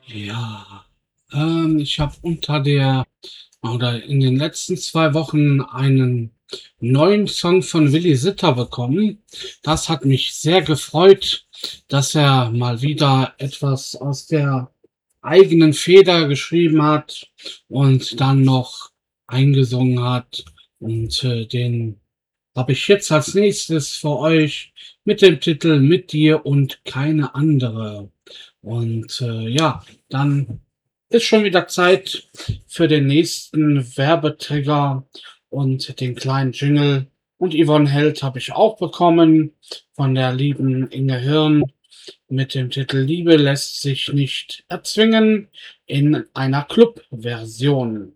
Ja, ich habe in den letzten 2 Wochen einen neuen Song von Willi Sitter bekommen. Das hat mich sehr gefreut, dass er mal wieder etwas aus der eigenen Feder geschrieben hat und dann noch eingesungen hat. Und den habe ich jetzt als nächstes für euch mit dem Titel Mit dir und keine andere. Und ja, dann ist schon wieder Zeit für den nächsten Werbetrigger und den kleinen Jingle. Und Yvonne Held habe ich auch bekommen von der lieben Inge Hirn mit dem Titel Liebe lässt sich nicht erzwingen in einer Club-Version.